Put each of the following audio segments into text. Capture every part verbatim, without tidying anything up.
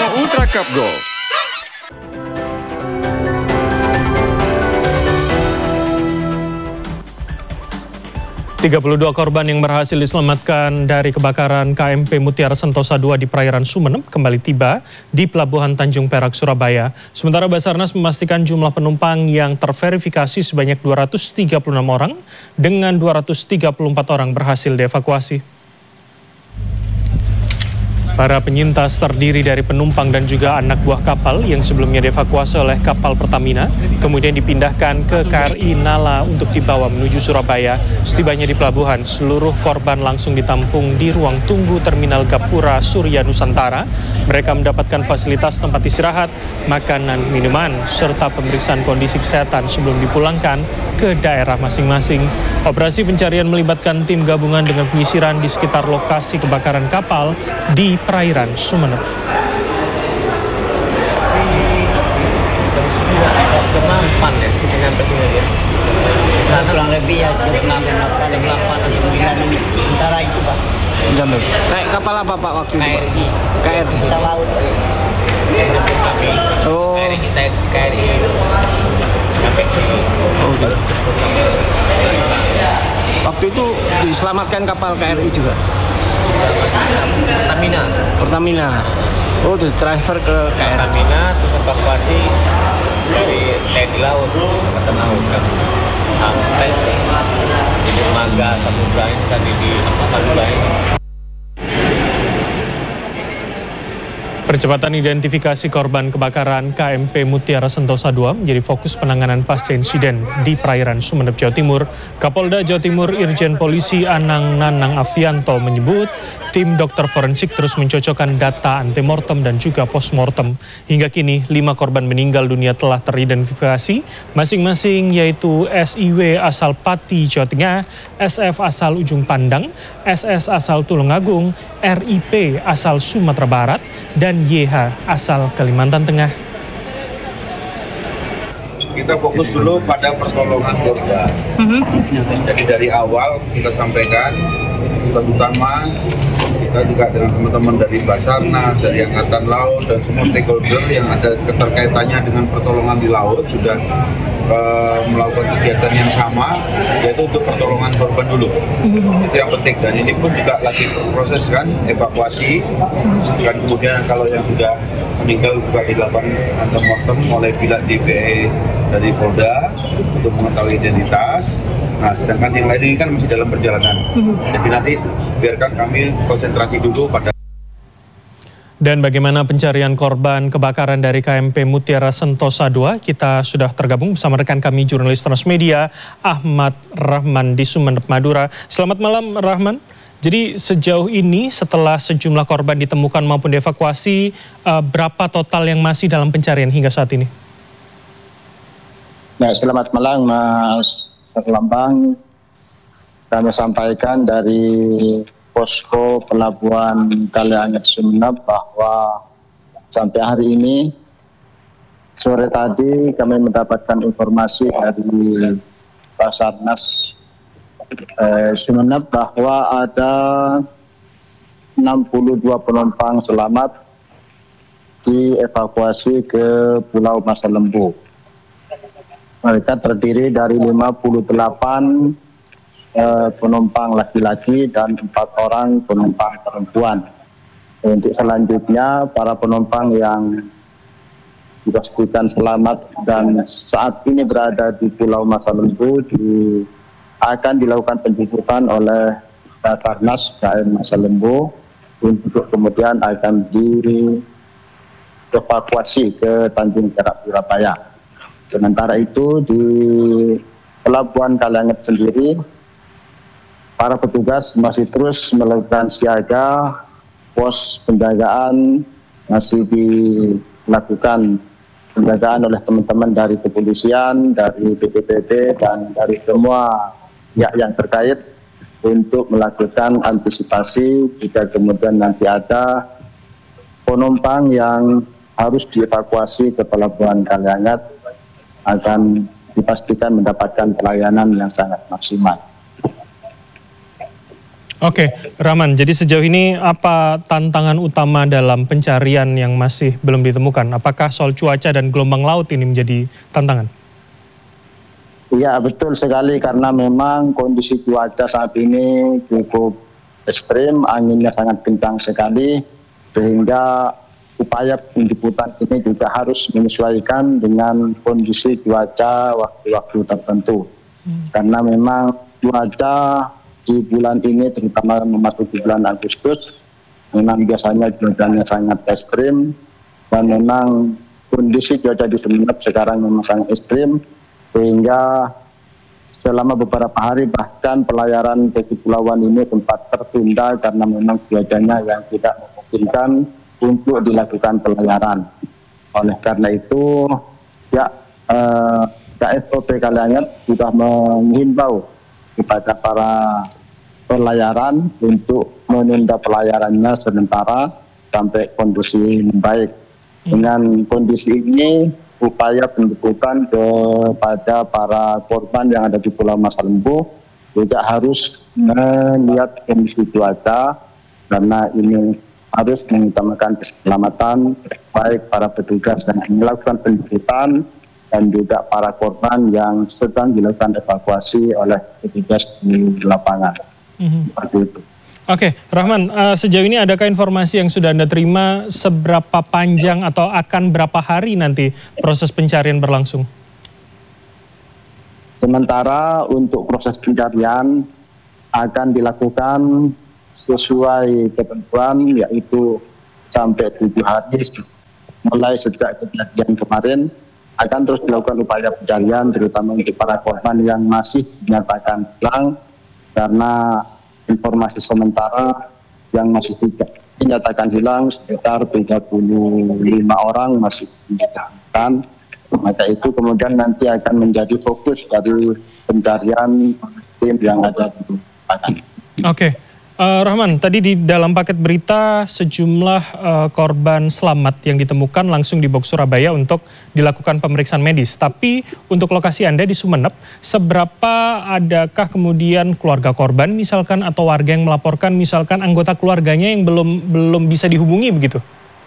Ultra Cup Golf. tiga puluh dua korban yang berhasil diselamatkan dari kebakaran K M P Mutiara Sentosa dua di perairan Sumeneb kembali tiba di Pelabuhan Tanjung Perak, Surabaya. Sementara Basarnas memastikan jumlah penumpang yang terverifikasi sebanyak dua ratus tiga puluh enam orang dengan dua ratus tiga puluh empat orang berhasil dievakuasi. Para penyintas terdiri dari penumpang dan juga anak buah kapal yang sebelumnya dievakuasi oleh kapal Pertamina, kemudian dipindahkan ke K R I Nala untuk dibawa menuju Surabaya. Setibanya di pelabuhan, seluruh korban langsung ditampung di ruang tunggu Terminal Gapura Surya Nusantara. Mereka mendapatkan fasilitas tempat istirahat, makanan, minuman, serta pemeriksaan kondisi kesehatan sebelum dipulangkan ke daerah masing-masing. Operasi pencarian melibatkan tim gabungan dengan penyisiran di sekitar lokasi kebakaran kapal di perairan Sumeneb. Kemampan ya, kita nyampe sini ya. Sana kurang lebih ya jam enam, jam delapan atau sembilan antara itu Pak. Jam naik kapal apa Pak waktu itu? K R I. K R I. Kita laut. Kami. Oh. K R I kita K R I. Sampai sini. Oh, gitu. Waktu itu diselamatkan kapal K R I juga. Pertamina. Pertamina. Oh, itu transfer ke K R I. Pertamina terus evakuasi dari T N I Laut, Angkatan Laut kan. Sampai di dermaga Samudra ini tadi di Madura ini. Percepatan identifikasi korban kebakaran K M P Mutiara Sentosa dua menjadi fokus penanganan pasca insiden di perairan Sumeneb, Jawa Timur. Kapolda Jawa Timur Irjen Polisi Anang Nanang Afianto menyebut tim dokter forensik terus mencocokkan data antemortem dan juga postmortem. Hingga kini, lima korban meninggal dunia telah teridentifikasi, masing-masing yaitu S I W asal Pati, Jawa Tengah, S F asal Ujung Pandang, S S asal Tulungagung, R I P asal Sumatera Barat, dan Y H asal Kalimantan Tengah. Kita fokus dulu pada pertolongan korban. Mm-hmm. Jadi dari awal kita sampaikan pesan utama, kita juga dengan teman-teman dari Basarnas, dari Angkatan Laut, dan semua stakeholder yang ada keterkaitannya dengan pertolongan di laut sudah uh, melakukan kegiatan yang sama, yaitu untuk pertolongan korban dulu. Mm-hmm. Itu yang penting, dan ini pun juga lagi proses kan, evakuasi, dan kemudian kalau yang sudah meninggal juga dilakukan antemortem oleh pihak D V E dari Polda untuk mengetahui identitas. Nah, sedangkan yang lain ini kan masih dalam perjalanan. Mm-hmm. Jadi nanti biarkan kami konsentrasi dulu pada. Dan bagaimana pencarian korban kebakaran dari K M P Mutiara Sentosa dua? Kita sudah tergabung bersama rekan kami jurnalis Transmedia Ahmad Rahman di Sumeneb, Madura. Selamat malam Rahman. Jadi sejauh ini setelah sejumlah korban ditemukan maupun dievakuasi, uh, berapa total yang masih dalam pencarian hingga saat ini? Nah, selamat malam Mas Terlambang. Kami sampaikan dari posko Pelabuhan Kalianget Sumeneb bahwa sampai hari ini sore tadi kami mendapatkan informasi dari Basarnas eh, Sumeneb bahwa ada enam puluh dua penumpang selamat dievakuasi ke Pulau Masa Lembu. Mereka terdiri dari lima puluh delapan eh, penumpang laki-laki dan empat orang penumpang perempuan. Untuk selanjutnya, para penumpang yang dipastikan selamat dan saat ini berada di Pulau Masa Lembu di, akan dilakukan penjemputan oleh Basarnas K M Masa Lembu untuk kemudian akan dievakuasi ke Tanjung Perak, Surabaya. Sementara itu di Pelabuhan Kalianget sendiri, para petugas masih terus melakukan siaga, pos penjagaan masih dilakukan penjagaan oleh teman-teman dari kepolisian, dari B P P D, dan dari semua pihak yang terkait untuk melakukan antisipasi jika kemudian nanti ada penumpang yang harus dievakuasi ke Pelabuhan Kalianget akan dipastikan mendapatkan pelayanan yang sangat maksimal. Oke, Rahman, jadi sejauh ini apa tantangan utama dalam pencarian yang masih belum ditemukan? Apakah soal cuaca dan gelombang laut ini menjadi tantangan? Iya, betul sekali, karena memang kondisi cuaca saat ini cukup ekstrim, anginnya sangat kencang sekali, sehingga upaya penjemputan ini juga harus menyesuaikan dengan kondisi cuaca waktu-waktu tertentu. Hmm. Karena memang cuaca di bulan ini, terutama memasuki bulan Agustus, memang biasanya cuacanya sangat ekstrim, dan memang kondisi cuaca di Sumeneb sekarang memang sangat ekstrim, sehingga selama beberapa hari bahkan pelayaran ke kepulauan ini sempat tertunda karena memang cuacanya yang tidak memungkinkan untuk dilakukan pelayaran. Oleh karena itu, ya eh, K S O P Kalianget sudah menghimbau kepada para pelayaran untuk menunda pelayarannya sementara sampai kondisi membaik. Dengan kondisi ini, upaya penjemputan kepada para korban yang ada di Pulau Masalembu juga harus melihat kondisi cuaca, karena ini harus mengutamakan keselamatan baik para petugas yang melakukan penjemputan dan juga para korban yang sedang dilakukan evakuasi oleh petugas di lapangan. Mm-hmm. Seperti itu. Oke, Rahman, uh, sejauh ini adakah informasi yang sudah Anda terima seberapa panjang atau akan berapa hari nanti proses pencarian berlangsung? Sementara untuk proses pencarian akan dilakukan sesuai ketentuan, yaitu sampai tujuh hari mulai sejak kejadian kemarin. Akan terus dilakukan upaya pencarian, terutama untuk para korban yang masih dinyatakan hilang, karena informasi sementara yang masih tidak dinyatakan hilang sekitar tiga puluh lima orang masih dinyatakan. Maka itu kemudian nanti akan menjadi fokus dari pencarian tim yang ada di lapangan. Oke. Uh, Rahman, tadi di dalam paket berita sejumlah uh, korban selamat yang ditemukan langsung dibawa ke Surabaya untuk dilakukan pemeriksaan medis. Tapi untuk lokasi Anda di Sumeneb, seberapa adakah kemudian keluarga korban misalkan atau warga yang melaporkan misalkan anggota keluarganya yang belum belum bisa dihubungi begitu?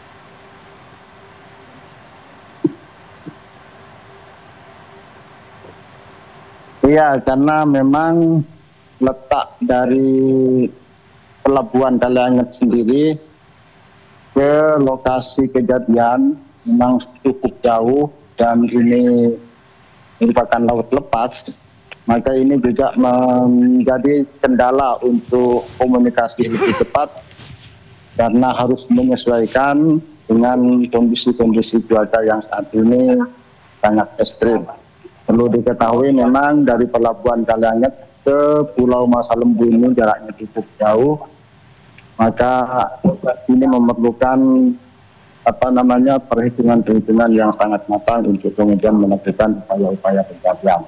Iya, karena memang letak dari Pelabuhan Kalianget sendiri ke lokasi kejadian memang cukup jauh dan ini merupakan laut lepas, maka ini juga menjadi kendala untuk komunikasi lebih cepat karena harus menyesuaikan dengan kondisi-kondisi cuaca yang saat ini sangat ekstrim. Perlu diketahui memang dari Pelabuhan Kalianget ke Pulau Masalembu ini jaraknya cukup jauh, maka ini memerlukan apa namanya perhitungan-perhitungan yang sangat matang untuk kemudian melakukan upaya-upaya pencarian.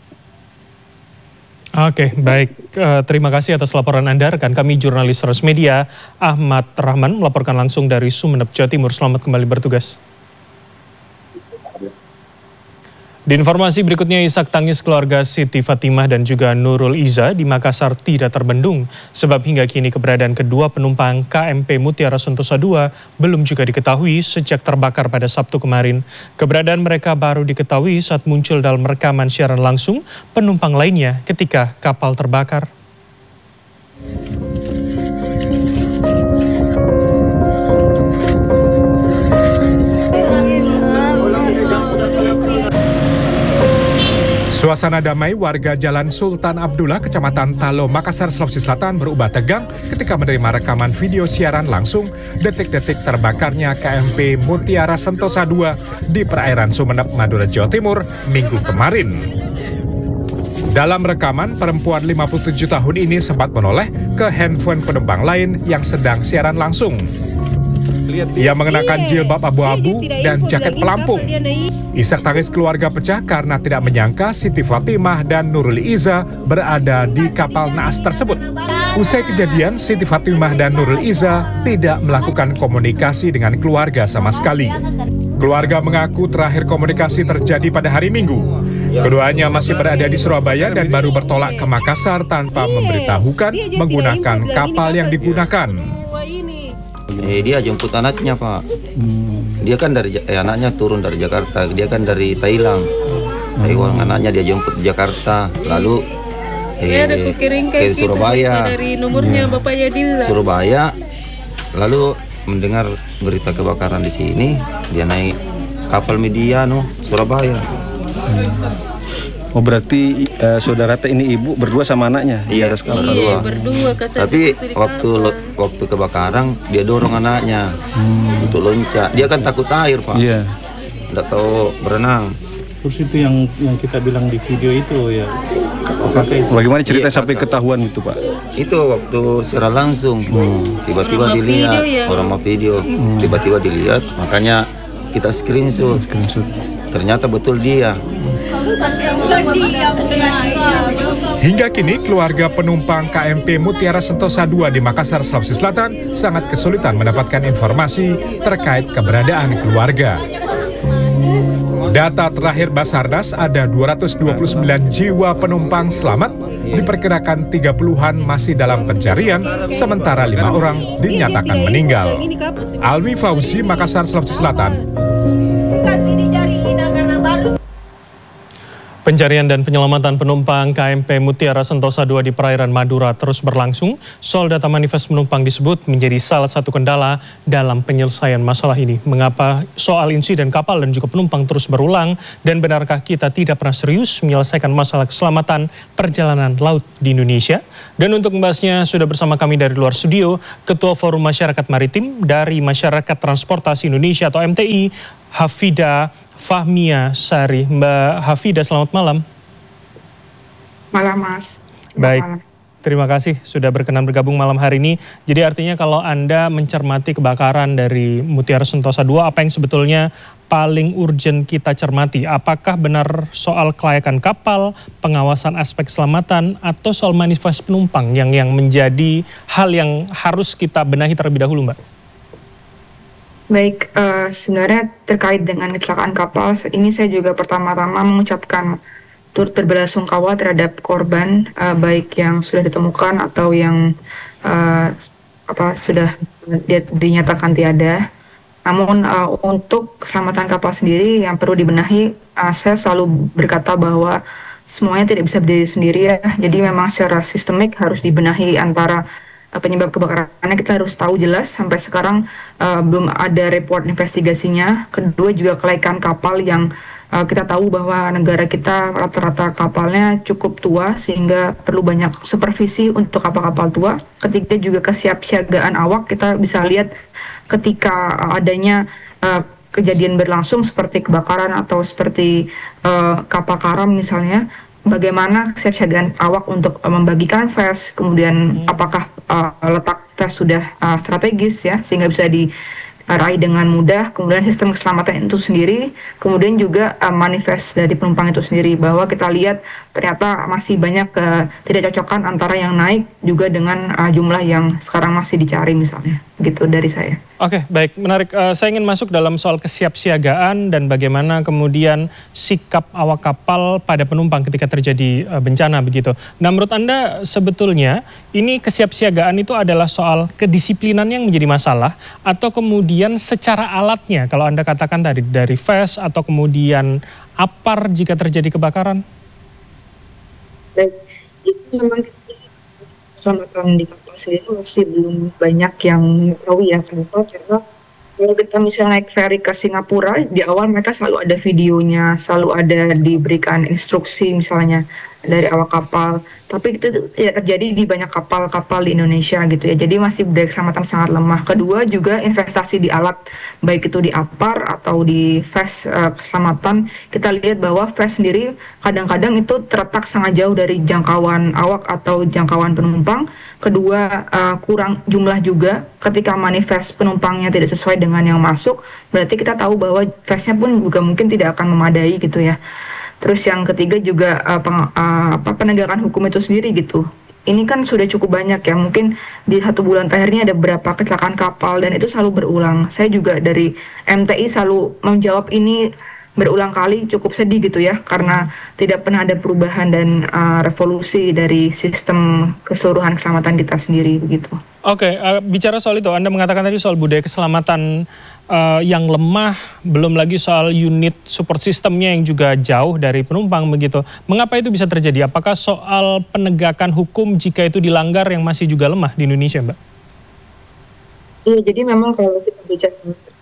Oke, baik. Uh, terima kasih atas laporan Anda, rekan kami jurnalis Transmedia Ahmad Rahman melaporkan langsung dari Sumeneb, Jawa Timur. Selamat kembali bertugas. Di informasi berikutnya, isak tangis keluarga Siti Fatimah dan juga Nurul Iza di Makassar tidak terbendung, sebab hingga kini keberadaan kedua penumpang K M P Mutiara Sentosa dua belum juga diketahui sejak terbakar pada Sabtu kemarin. Keberadaan mereka baru diketahui saat muncul dalam rekaman siaran langsung penumpang lainnya ketika kapal terbakar. Suasana damai warga Jalan Sultan Abdullah, Kecamatan Talo, Makassar, Sulawesi Selatan berubah tegang ketika menerima rekaman video siaran langsung detik-detik terbakarnya K M P Mutiara Sentosa dua di perairan Sumeneb, Madura, Jawa Timur, Minggu kemarin. Dalam rekaman, perempuan lima puluh tujuh tahun ini sempat menoleh ke handphone penumpang lain yang sedang siaran langsung. Ia mengenakan jilbab abu-abu dan jaket pelampung. Isak tangis keluarga pecah karena tidak menyangka Siti Fatimah dan Nurul Iza berada di kapal naas tersebut. Usai kejadian, Siti Fatimah dan Nurul Iza tidak melakukan komunikasi dengan keluarga sama sekali. Keluarga mengaku terakhir komunikasi terjadi pada hari Minggu. Keduanya masih berada di Surabaya dan baru bertolak ke Makassar tanpa memberitahukan menggunakan kapal yang digunakan. Eh, dia jemput anaknya, Pak. Dia kan dari eh, anaknya turun dari Jakarta. Dia kan dari Thailand. Taiwan, anaknya dia jemput di Jakarta. Lalu eh, ke Surabaya. Dari nomornya Bapak Yadil. Surabaya. Lalu mendengar berita kebakaran di sini, dia naik kapal Mediano Surabaya. Oh, berarti uh, saudara teh ini ibu berdua sama anaknya di iya, atas kapal. Iya, berdua. Tapi waktu lo, waktu kebakaran dia dorong anaknya hmm. untuk loncat. Dia kan takut air, Pak. Iya. Nggak tahu berenang. Terus itu yang yang kita bilang di video itu ya. Itu? Bagaimana cerita iya, sampai kakak. ketahuan itu, Pak? Itu waktu secara langsung. Hmm. Tiba-tiba orang dilihat video, ya? orang mau video. Hmm. Tiba-tiba dilihat, makanya kita screenshot. Screenshot. Ternyata betul dia. Hingga kini keluarga penumpang K M P Mutiara Sentosa dua di Makassar, Sulawesi Selatan sangat kesulitan mendapatkan informasi terkait keberadaan keluarga. Data terakhir Basarnas ada dua ratus dua puluh sembilan jiwa penumpang selamat, diperkirakan tiga puluhan masih dalam pencarian, sementara lima orang dinyatakan meninggal. Alwi Fauzi, Makassar, Sulawesi Selatan. Pencarian dan penyelamatan penumpang K M P Mutiara Sentosa dua di perairan Madura terus berlangsung. Soal data manifest penumpang disebut menjadi salah satu kendala dalam penyelesaian masalah ini. Mengapa soal insiden kapal dan juga penumpang terus berulang, dan benarkah kita tidak pernah serius menyelesaikan masalah keselamatan perjalanan laut di Indonesia? Dan untuk membahasnya sudah bersama kami dari luar studio, Ketua Forum Masyarakat Maritim dari Masyarakat Transportasi Indonesia atau M T I, Hafida Fahmia Sari. Mbak Hafida, selamat malam. Malam, Mas. Selamat Baik, malam. Terima kasih sudah berkenan bergabung malam hari ini. Jadi artinya kalau Anda mencermati kebakaran dari Mutiara Sentosa dua, apa yang sebetulnya paling urgent kita cermati? Apakah benar soal kelayakan kapal, pengawasan aspek keselamatan, atau soal manifest penumpang yang yang menjadi hal yang harus kita benahi terlebih dahulu, Mbak? Baik, uh, sebenarnya terkait dengan kecelakaan kapal, ini saya juga pertama-tama mengucapkan turut berbelasungkawa terhadap korban, uh, baik yang sudah ditemukan atau yang uh, apa sudah dinyatakan tiada. Namun uh, untuk keselamatan kapal sendiri yang perlu dibenahi, uh, saya selalu berkata bahwa semuanya tidak bisa berdiri sendiri ya. Jadi memang secara sistemik harus dibenahi antara penyebab kebakarannya. Kita harus tahu jelas, sampai sekarang uh, belum ada report investigasinya. Kedua juga kelaikan kapal yang uh, kita tahu bahwa negara kita rata-rata kapalnya cukup tua sehingga perlu banyak supervisi untuk kapal-kapal tua. Ketiga juga kesiapsiagaan awak. Kita bisa lihat ketika uh, adanya uh, kejadian berlangsung seperti kebakaran atau seperti uh, kapal karam misalnya, bagaimana kesiapsiagaan awak untuk uh, membagikan vest, kemudian apakah uh, letak vest sudah uh, strategis ya sehingga bisa diraih dengan mudah, kemudian sistem keselamatan itu sendiri, kemudian juga uh, manifest dari penumpang itu sendiri, bahwa kita lihat ternyata masih banyak uh, tidak cocokan antara yang naik juga dengan uh, jumlah yang sekarang masih dicari misalnya. Gitu dari saya. Oke, baik, menarik. Uh, saya ingin masuk dalam soal kesiapsiagaan dan bagaimana kemudian sikap awak kapal pada penumpang ketika terjadi uh, bencana begitu. Nah, menurut Anda sebetulnya ini kesiapsiagaan itu adalah soal kedisiplinan yang menjadi masalah, atau kemudian secara alatnya, kalau Anda katakan tadi dari vest atau kemudian apar jika terjadi kebakaran? Baik, itu memang keselamatan di kapal sendiri masih belum banyak yang mengetahui ya. Kenapa? Karena kalau kita misalnya naik ferry ke Singapura, di awal mereka selalu ada videonya, selalu ada diberikan instruksi misalnya dari awak kapal. Tapi itu tidak terjadi di banyak kapal-kapal di Indonesia gitu ya. Jadi masih budaya keselamatan sangat lemah. Kedua juga investasi di alat, baik itu di apar atau di vest uh, keselamatan. Kita lihat bahwa vest sendiri kadang-kadang itu terletak sangat jauh dari jangkauan awak atau jangkauan penumpang. Kedua uh, kurang jumlah juga. Ketika manifest penumpangnya tidak sesuai dengan yang masuk, berarti kita tahu bahwa vestnya pun juga mungkin tidak akan memadai gitu ya. Terus yang ketiga juga uh, peng, uh, apa, penegakan hukum itu sendiri gitu. Ini kan sudah cukup banyak ya, mungkin di satu bulan terakhir ini ada beberapa kecelakaan kapal dan itu selalu berulang. Saya juga dari M T I selalu menjawab ini berulang kali cukup sedih gitu ya, karena tidak pernah ada perubahan dan uh, revolusi dari sistem keseluruhan keselamatan kita sendiri begitu. Oke, uh, bicara soal itu, Anda mengatakan tadi soal budaya keselamatan uh, yang lemah, belum lagi soal unit support sistemnya yang juga jauh dari penumpang begitu. Mengapa itu bisa terjadi? Apakah soal penegakan hukum jika itu dilanggar yang masih juga lemah di Indonesia, Mbak? Iya, jadi memang kalau kita bicara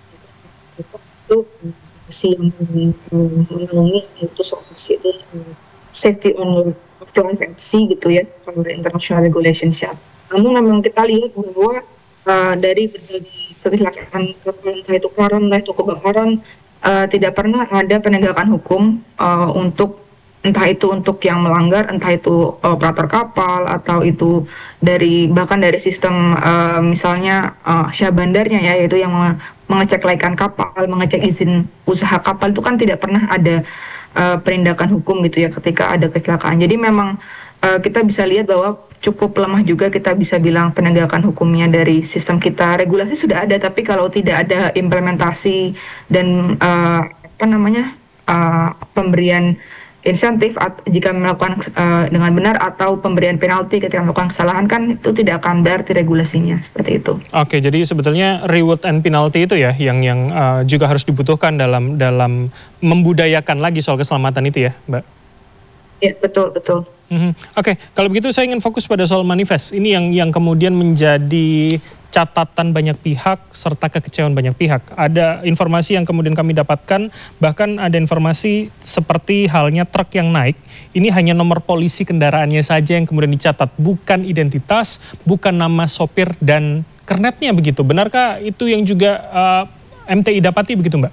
itu si yang menaungi itu soal itu safety on life at sea gitu ya, kalau international regulations ya. Namun memang kita lihat bahwa uh, dari berbagai kecelakaan kapal, entah itu karam, entah itu kebakaran, uh, tidak pernah ada penegakan hukum uh, untuk entah itu untuk yang melanggar, entah itu operator kapal atau itu dari bahkan dari sistem uh, misalnya uh, syah bandarnya ya, yaitu yang mengecek laikan kapal, mengecek izin usaha kapal, itu kan tidak pernah ada uh, penindakan hukum gitu ya ketika ada kecelakaan. Jadi memang uh, kita bisa lihat bahwa cukup lemah juga kita bisa bilang penegakan hukumnya dari sistem kita. Regulasi sudah ada, tapi kalau tidak ada implementasi dan uh, apa namanya uh, pemberian insentif at, jika melakukan uh, dengan benar atau pemberian penalti ketika melakukan kesalahan, kan itu tidak akan berarti regulasinya seperti itu. Oke, jadi sebetulnya reward and penalty itu ya yang yang uh, juga harus dibutuhkan dalam dalam membudayakan lagi soal keselamatan itu ya, Mbak. Ya, betul, betul. Mm-hmm. Oke, kalau begitu saya ingin fokus pada soal manifest. Ini yang yang kemudian menjadi catatan banyak pihak serta kekecewaan banyak pihak. Ada informasi yang kemudian kami dapatkan, bahkan ada informasi seperti halnya truk yang naik, ini hanya nomor polisi kendaraannya saja yang kemudian dicatat, bukan identitas, bukan nama sopir dan kernetnya begitu. Benarkah itu yang juga uh, M T I dapati begitu, Mbak?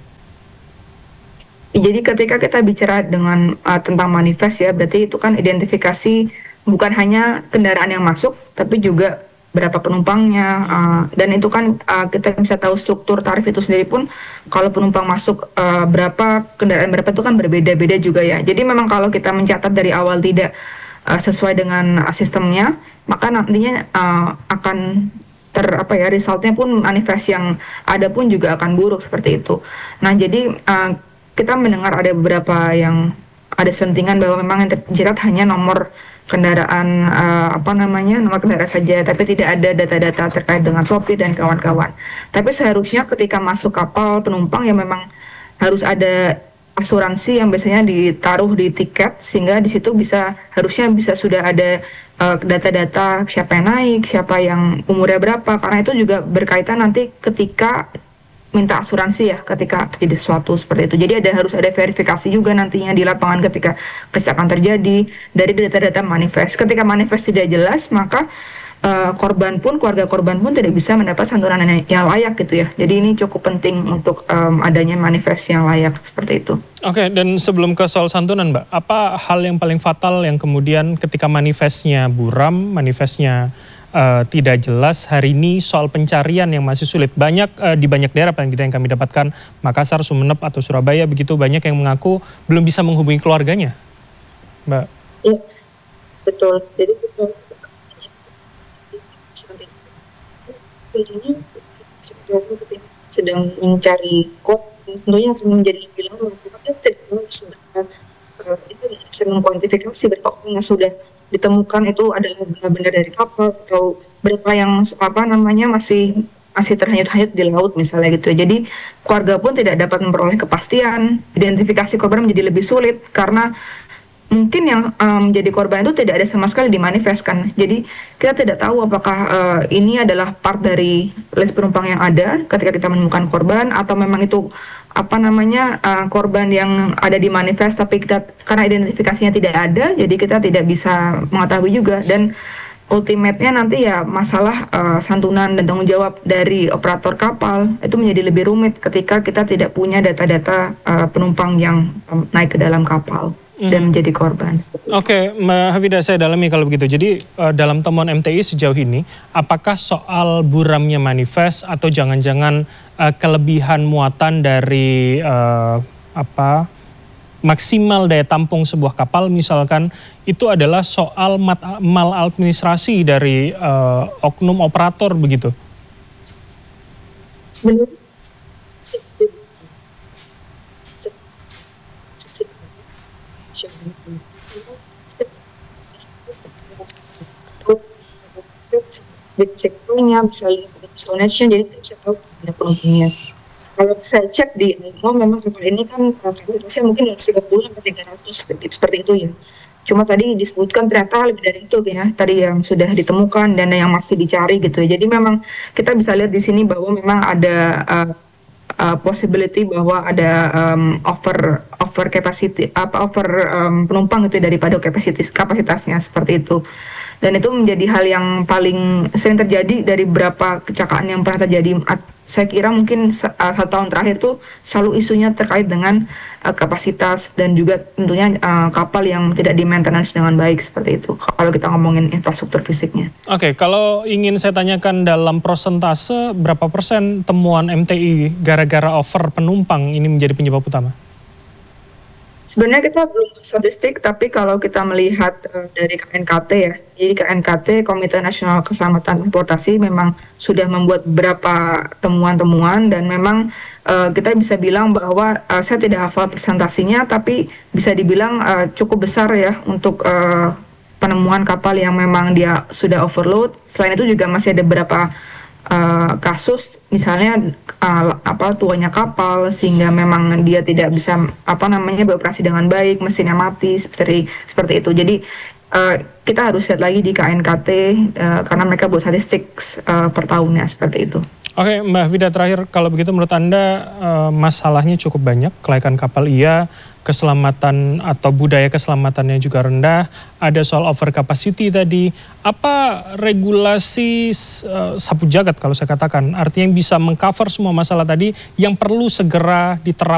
Jadi ketika kita bicara dengan uh, tentang manifest ya, berarti itu kan identifikasi bukan hanya kendaraan yang masuk, tapi juga berapa penumpangnya, uh, dan itu kan uh, kita bisa tahu struktur tarif itu sendiri pun kalau penumpang masuk uh, berapa, kendaraan berapa itu kan berbeda-beda juga ya. Jadi memang kalau kita mencatat dari awal tidak uh, sesuai dengan uh, sistemnya, maka nantinya uh, akan ter apa ya resultnya pun manifest yang ada pun juga akan buruk seperti itu. Nah jadi uh, kita mendengar ada beberapa yang ada sentingan bahwa memang yang tercatat hanya nomor kendaraan uh, apa namanya nomor kendaraan saja, tapi tidak ada data-data terkait dengan sopir dan kawan-kawan. Tapi seharusnya ketika masuk kapal penumpang ya memang harus ada asuransi yang biasanya ditaruh di tiket, sehingga di situ bisa harusnya bisa sudah ada uh, data-data siapa yang naik, siapa yang umurnya berapa, karena itu juga berkaitan nanti ketika minta asuransi ya ketika terjadi sesuatu seperti itu. Jadi ada harus ada verifikasi juga nantinya di lapangan ketika kecelakaan terjadi dari data-data manifest. Ketika manifest tidak jelas, maka uh, korban pun, keluarga korban pun tidak bisa mendapat santunan yang layak gitu ya. Jadi ini cukup penting untuk um, adanya manifest yang layak seperti itu. Oke, dan sebelum ke soal santunan, Mbak, apa hal yang paling fatal yang kemudian ketika manifestnya buram, manifestnya Uh, tidak jelas hari ini soal pencarian yang masih sulit? Banyak uh, di banyak daerah paling tidak yang kami dapatkan, Makassar, Sumeneb atau Surabaya begitu, banyak yang mengaku belum bisa menghubungi keluarganya, Mbak. Iya, betul. Jadi kita sedang mencari kod, tentunya akan menjadi lebih lama. Kita tidak itu bisa mengkuantifikasi berapa orang yang sudah ditemukan itu adalah benar-benar dari kapal atau berapa yang apa namanya masih masih terhanyut-hanyut di laut misalnya gitu. Jadi keluarga pun tidak dapat memperoleh kepastian, identifikasi korban menjadi lebih sulit karena mungkin yang um, menjadi korban itu tidak ada sama sekali dimanifestkan. Jadi kita tidak tahu apakah uh, ini adalah part dari list penumpang yang ada ketika kita menemukan korban, atau memang itu apa namanya uh, korban yang ada di manifest tapi kita karena identifikasinya tidak ada, jadi kita tidak bisa mengetahui juga. Dan ultimate-nya nanti ya masalah uh, santunan dan tanggung jawab dari operator kapal itu menjadi lebih rumit ketika kita tidak punya data-data uh, penumpang yang um, naik ke dalam kapal mm. dan menjadi korban. Oke, Mbak Hafidah, saya dalami kalau begitu. Jadi uh, dalam temuan M T I sejauh ini, apakah soal buramnya manifest atau jangan-jangan uh, kelebihan muatan dari uh, apa maksimal daya tampung sebuah kapal misalkan, itu adalah soal maladministrasi dari uh, oknum operator begitu? Menurut Ceknya bisa lihat tonnage-nya, jadi kita bisa tahu ada penumpangnya. Kalau saya cek di I M O memang kapal ini kan kapasitasnya mungkin dari tiga puluh sampai tiga ratus seperti, seperti itu ya. Cuma tadi disebutkan ternyata lebih dari itu ya, tadi yang sudah ditemukan dan yang masih dicari gitu. Jadi memang kita bisa lihat di sini bahwa memang ada uh, uh, possibility bahwa ada um, over over capacity apa over um, penumpang itu daripada kapasitas kapasitasnya seperti itu. Dan itu menjadi hal yang paling sering terjadi dari beberapa kecelakaan yang pernah terjadi. Saya kira mungkin uh, satu tahun terakhir tuh selalu isunya terkait dengan uh, kapasitas dan juga tentunya uh, kapal yang tidak di maintenance dengan baik seperti itu. Kalau kita ngomongin infrastruktur fisiknya. Oke, kalau ingin saya tanyakan dalam persentase berapa persen temuan M T I gara-gara over penumpang ini menjadi penyebab utama? Sebenarnya kita belum statistik, tapi kalau kita melihat uh, dari K N K T ya, jadi K N K T Komite Nasional Keselamatan Transportasi memang sudah membuat beberapa temuan-temuan dan memang uh, kita bisa bilang bahwa uh, saya tidak hafal presentasinya, tapi bisa dibilang uh, cukup besar ya untuk uh, penemuan kapal yang memang dia sudah overload. Selain itu juga masih ada beberapa Uh, kasus misalnya uh, apa tuanya kapal sehingga memang dia tidak bisa apa namanya beroperasi dengan baik, mesinnya mati seperti seperti itu. Jadi uh, kita harus lihat lagi di K N K T uh, karena mereka buat statistik uh, per tahunnya seperti itu. Oke, Mbak Vida, terakhir kalau begitu menurut Anda uh, masalahnya cukup banyak, kelaikan kapal iya, keselamatan atau budaya keselamatannya juga rendah, ada soal over capacity tadi. Apa regulasi uh, sapu jagat kalau saya katakan, artinya yang bisa mengcover semua masalah tadi yang perlu segera diterapkan